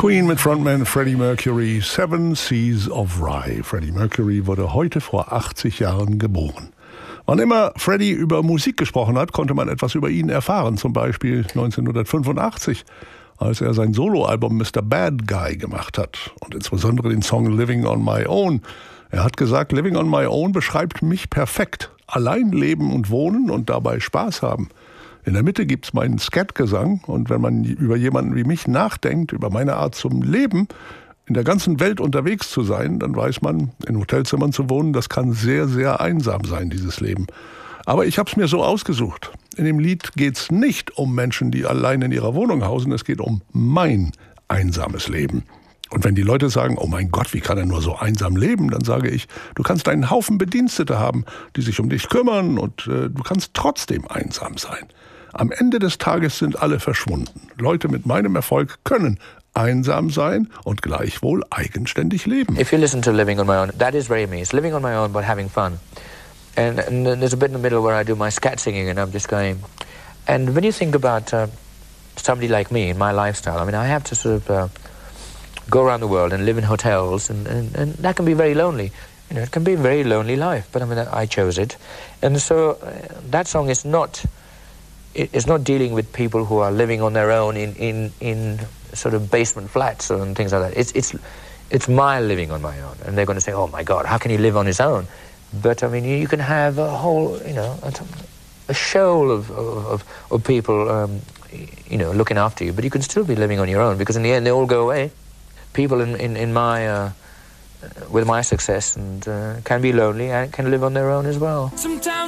Queen mit Frontman Freddie Mercury, Seven Seas of Rhye. Freddie Mercury wurde heute vor 80 Jahren geboren. Wann immer Freddie über Musik gesprochen hat, konnte man etwas über ihn erfahren. Zum Beispiel 1985, als er sein Soloalbum Mr. Bad Guy gemacht hat. Und insbesondere den Song Living on My Own. Er hat gesagt, Living on My Own beschreibt mich perfekt. Allein leben und wohnen und dabei Spaß haben. In der Mitte gibt's meinen Skatgesang. Und wenn man über jemanden wie mich nachdenkt, über meine Art zum Leben, in der ganzen Welt unterwegs zu sein, dann weiß man, in Hotelzimmern zu wohnen, das kann sehr, sehr einsam sein, dieses Leben. Aber ich habe es mir so ausgesucht. In dem Lied geht's nicht um Menschen, die allein in ihrer Wohnung hausen. Es geht um mein einsames Leben. Und wenn die Leute sagen, oh mein Gott, wie kann er nur so einsam leben? Dann sage ich, du kannst einen Haufen Bedienstete haben, die sich um dich kümmern und du kannst trotzdem einsam sein. Am Ende des Tages sind alle verschwunden. Leute mit meinem Erfolg können einsam sein und gleichwohl eigenständig leben. If you listen to Living on My Own, that is very me. It's living on my own but having fun. And there's a bit in the middle where I do my scat singing and I'm just going... And when you think about somebody like me in my lifestyle, I mean, I have to sort of go around the world and live in hotels and that can be very lonely. You know, it can be a very lonely life, but I mean, I chose it. And so that song is not... It's not dealing with people who are living on their own in sort of basement flats and things like that. It's my living on my own. And they're going to say, oh my God, how can he live on his own? But I mean, you can have a whole, you know, a shoal of people, you know, looking after you. But you can still be living on your own because in the end they all go away. People in my, with my success and can be lonely and can live on their own as well. Sometimes